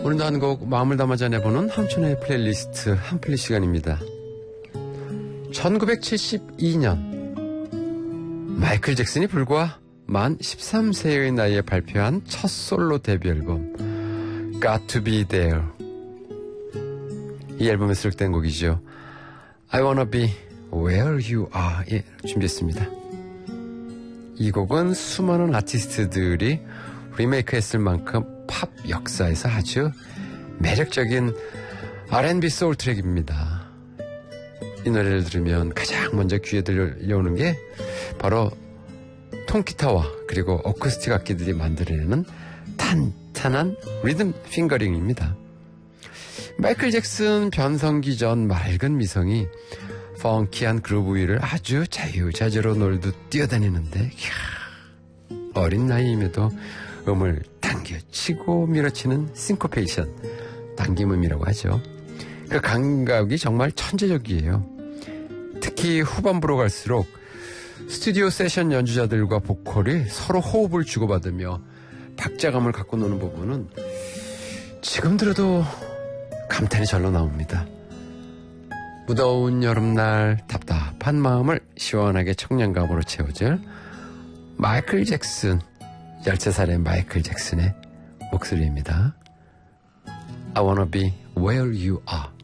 오늘도 한 곡 마음을 담아 전해보는 함춘의 플레이리스트 한플리 시간입니다. 1972년 마이클 잭슨이 불과 만 13세의 나이에 발표한 첫 솔로 데뷔 앨범 Got to be there. 이 앨범에 수록된 곡이죠. I wanna be where you are. 예, 준비했습니다. 이 곡은 수많은 아티스트들이 리메이크했을 만큼 팝 역사에서 아주 매력적인 R&B 소울 트랙입니다. 이 노래를 들으면 가장 먼저 귀에 들려오는 게 바로 통기타와 그리고 어쿠스틱 악기들이 만들어내는 탄탄한 리듬 핑거링입니다. 마이클 잭슨 변성기 전 맑은 미성이 펑키한 그루브 위를 아주 자유자재로 놀듯 뛰어다니는데 이야, 어린 나이임에도 음을 당겨치고 밀어치는 싱코페이션, 당김음이라고 하죠. 그 감각이 정말 천재적이에요. 특히 후반부로 갈수록 스튜디오 세션 연주자들과 보컬이 서로 호흡을 주고받으며 박자감을 갖고 노는 부분은 지금 들어도 감탄이 절로 나옵니다. 무더운 여름날 답답한 마음을 시원하게 청량감으로 채워줄 마이클 잭슨, 13살의 마이클 잭슨의 목소리입니다. I wanna be where you are.